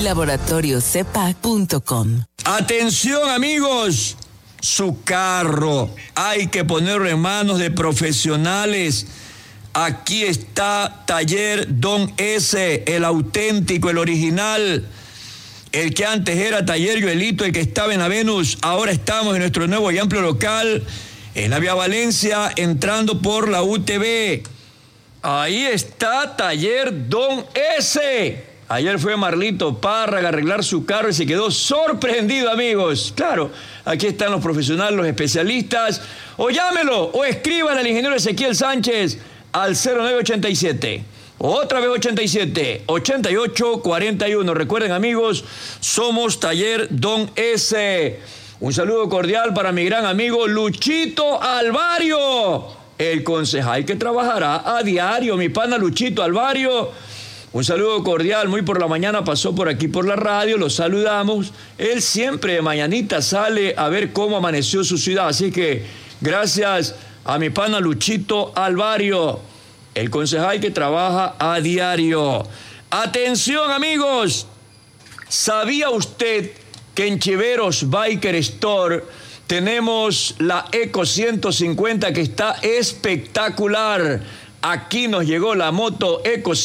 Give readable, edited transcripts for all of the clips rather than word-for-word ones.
Laboratoriocepac.com. Atención, amigos, su carro hay que ponerlo en manos de profesionales. Aquí está Taller Don S, el auténtico, el original, el que antes era Taller Joelito, el que estaba en la Venus. Ahora estamos en nuestro nuevo y amplio local en la Vía Valencia, entrando por la UTV. Ahí está Taller Don S. Ayer fue Marlito Párraga a arreglar su carro y se quedó sorprendido, amigos. Claro, aquí están los profesionales, los especialistas. O llámelo o escríbanle al ingeniero Ezequiel Sánchez al 0987. Otra vez 87-88-41. Recuerden, amigos, somos Taller Don S. Un saludo cordial para mi gran amigo Luchito Alvario, el concejal que trabajará a diario, mi pana Luchito Alvario. Un saludo cordial, muy por la mañana pasó por aquí por la radio, lo saludamos. Él siempre de mañanita sale a ver cómo amaneció su ciudad, así que gracias a mi pana Luchito Alvario, el concejal que trabaja a diario. Atención, amigos, ¿sabía usted que en Chiveros Biker Store tenemos la Eco 150 que está espectacular? Aquí nos llegó la moto Eco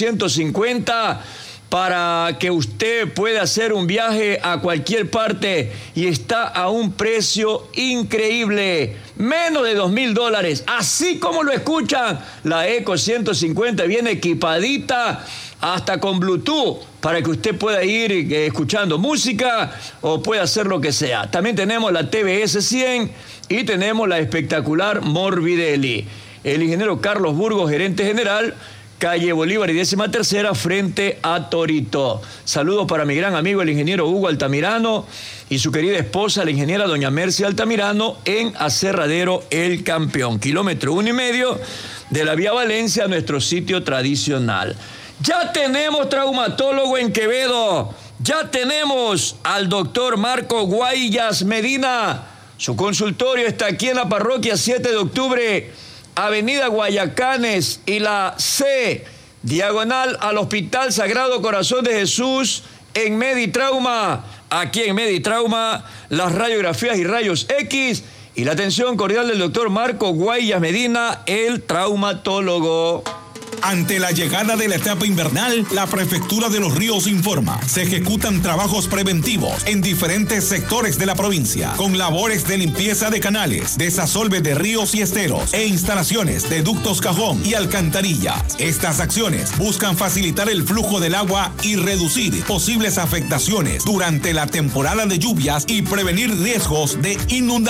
150 para que usted pueda hacer un viaje a cualquier parte y está a un precio increíble, menos de $2,000. Así como lo escuchan, la Eco 150 viene equipadita hasta con Bluetooth para que usted pueda ir escuchando música o pueda hacer lo que sea. También tenemos la TBS 100 y tenemos la espectacular Morbidelli. El ingeniero Carlos Burgos, gerente general, calle Bolívar y 13ª, frente a Torito. Saludos para mi gran amigo, el ingeniero Hugo Altamirano, y su querida esposa, la ingeniera doña Mercy Altamirano, en Aserradero El Campeón, kilómetro 1,5 de la Vía Valencia, nuestro sitio tradicional. Ya tenemos traumatólogo en Quevedo, ya tenemos al doctor Marco Guayas Medina. Su consultorio está aquí en la parroquia 7 de octubre, Avenida Guayacanes y la C, diagonal al Hospital Sagrado Corazón de Jesús, en Meditrauma. Aquí en Meditrauma, las radiografías y rayos X y la atención cordial del doctor Marco Guayas Medina, el traumatólogo. Ante la llegada de la etapa invernal, la Prefectura de Los Ríos informa: se ejecutan trabajos preventivos en diferentes sectores de la provincia, con labores de limpieza de canales, desasolve de ríos y esteros e instalaciones de ductos cajón y alcantarillas. Estas acciones buscan facilitar el flujo del agua y reducir posibles afectaciones durante la temporada de lluvias y prevenir riesgos de inundación.